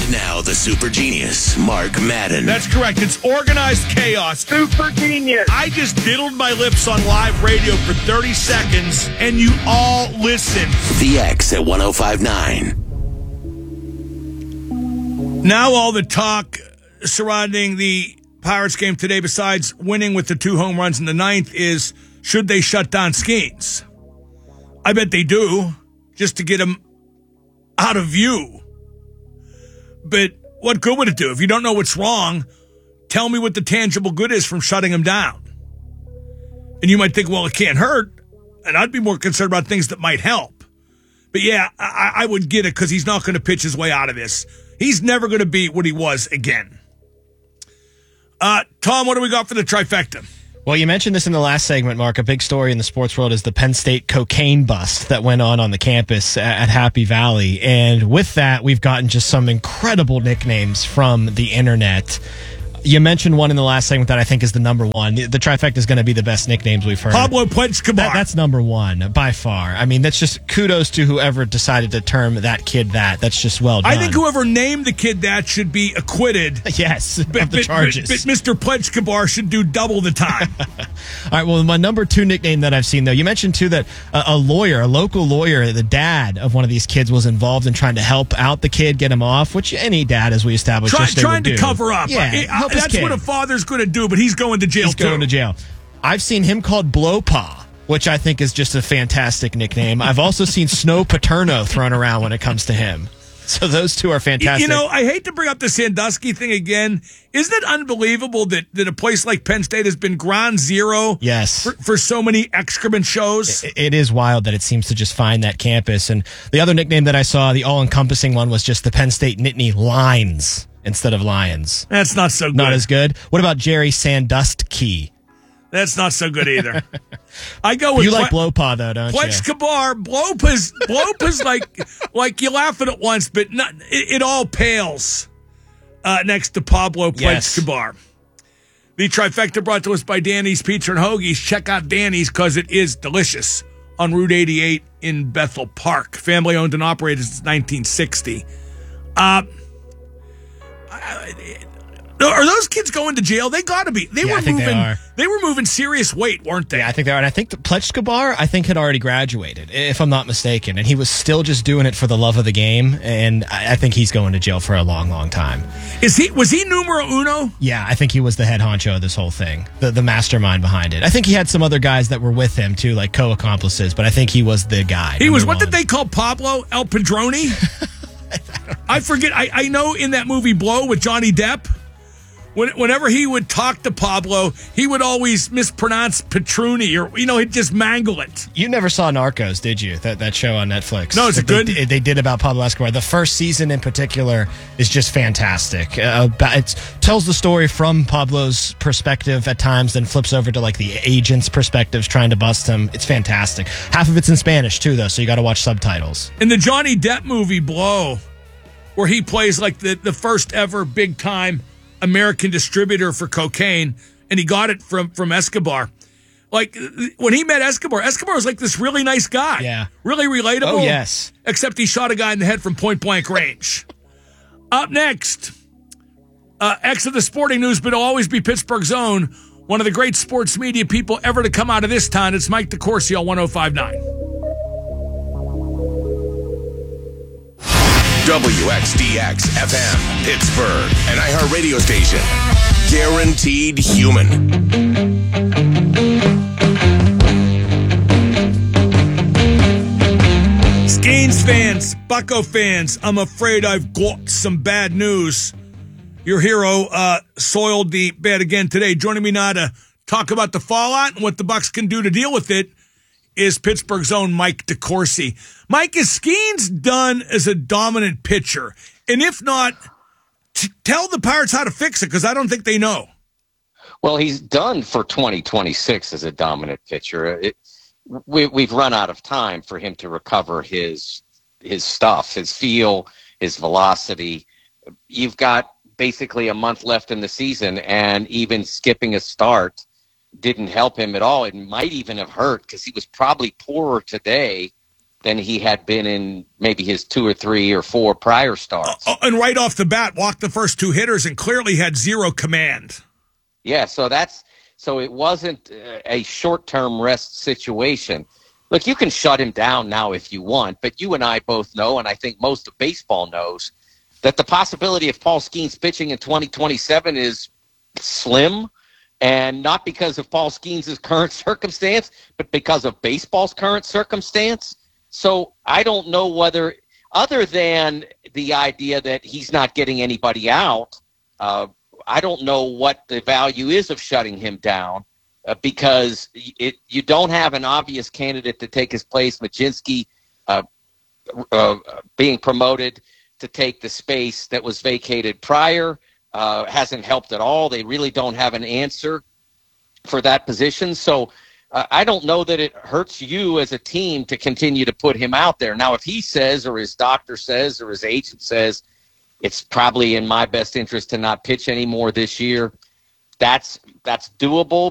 Now the super genius, Mark Madden. That's correct. It's organized chaos. Super genius. I just diddled my lips on live radio for 30 seconds, and you all listened. The X at 105.9. Now all the talk surrounding the Pirates game today, besides winning with the 2 home runs in the ninth, is should they shut down Skeens? I bet they do, just to get him out of view. But what good would it do? If you don't know what's wrong, tell me what the tangible good is from shutting him down. And you might think, well, it can't hurt. And I'd be more concerned about things that might help. But yeah, I would get it because he's not going to pitch his way out of this. He's never going to be what he was again. Tom, what do we got for the trifecta? Well, you mentioned this in the last segment, Mark. A big story in the sports world is the Penn State cocaine bust that went on the campus at Happy Valley. And with that, we've gotten just some incredible nicknames from the internet. You mentioned one in the last segment that I think is the number one. The trifecta is going to be the best nicknames we've heard. Pablo Puig-Escobar. That's number one by far. I mean, that's just kudos to whoever decided to term that kid that. That's just well done. I think whoever named the kid that should be acquitted. Yes, of the charges. But Mr. Puig-Escobar should do double the time. All right, well, my number two nickname that I've seen, though, you mentioned, too, that a local lawyer, the dad of one of these kids was involved in trying to help out the kid, get him off, which any dad, as we established, trying to cover up. Yeah, that's what a father's going to do, but he's going to jail, He's going to jail. I've seen him called Blowpaw, which I think is just a fantastic nickname. I've also seen Snow Paterno thrown around when it comes to him. So those two are fantastic. You know, I hate to bring up the Sandusky thing again. Isn't it unbelievable that a place like Penn State has been ground zero for so many excrement shows? It is wild that it seems to just find that campus. And the other nickname that I saw, the all-encompassing one, was just the Penn State Nittany Lions instead of Lions. That's not so good. Not as good. What about Jerry Sandusky? That's not so good either. I go with you like Blowpaw though, don't you? Puig-Escobar. Blowpa's like you laugh at it once, but it all pales next to Pablo Puig-Escobar. The trifecta brought to us by Danny's Pizza and Hoagies. Check out Danny's because it is delicious on Route 88 in Bethel Park. Family owned and operated since 1960. Are those kids going to jail? They got to be. They were moving serious weight, weren't they? Yeah, I think they are. And I think Puig-Escobar, had already graduated, if I'm not mistaken. And he was still just doing it for the love of the game. And I think he's going to jail for a long, long time. Was he numero uno? Yeah, I think he was the head honcho of this whole thing, the mastermind behind it. I think he had some other guys that were with him, too, like co-accomplices. But I think he was the guy. He was, what did they call Pablo? El Padrone? I forget. I know in that movie Blow with Johnny Depp, whenever he would talk to Pablo, he would always mispronounce Petruni, or he'd just mangle it. You never saw Narcos, did you? That show on Netflix. No, is it good? They did about Pablo Escobar. The first season in particular is just fantastic. It tells the story from Pablo's perspective at times, then flips over to like the agent's perspectives trying to bust him. It's fantastic. Half of it's in Spanish too, though, so you got to watch subtitles. In the Johnny Depp movie Blow, where he plays like the first ever big time American distributor for cocaine, and he got it from Escobar. Like, when he met Escobar was like this really nice guy. Yeah. Really relatable. Oh, yes. Except he shot a guy in the head from point-blank range. Up next, X of the sporting news, but it'll always be Pittsburgh's own. One of the great sports media people ever to come out of this town. It's Mike DeCourcy on 105.9. WXDX FM, Pittsburgh, an iHeartRadio station. Guaranteed human. Skeens fans, Bucco fans, I'm afraid I've got some bad news. Your hero soiled the bed again today. Joining me now to talk about the fallout and what the Bucs can do to deal with it is Pittsburgh's own Mike DeCourcy. Mike, is Skeens done as a dominant pitcher? And if not, tell the Pirates how to fix it, because I don't think they know. Well, he's done for 2026 as a dominant pitcher. We've run out of time for him to recover his stuff, his feel, his velocity. You've got basically a month left in the season, and even skipping a start didn't help him at all. It might even have hurt because he was probably poorer today than he had been in maybe his 2 or 3 or 4 prior starts. And right off the bat, walked the first 2 hitters and clearly had zero command. Yeah, so it wasn't a short-term rest situation. Look, you can shut him down now if you want, but you and I both know, and I think most of baseball knows, that the possibility of Paul Skeens pitching in 2027 is slim, and not because of Paul Skeens' current circumstance, but because of baseball's current circumstance. So I don't know whether, other than the idea that he's not getting anybody out, I don't know what the value is of shutting him down because you don't have an obvious candidate to take his place. Majinski being promoted to take the space that was vacated prior hasn't helped at all. They really don't have an answer for that position. So I don't know that it hurts you as a team to continue to put him out there. Now, if he says, or his doctor says, or his agent says, it's probably in my best interest to not pitch anymore this year, that's doable.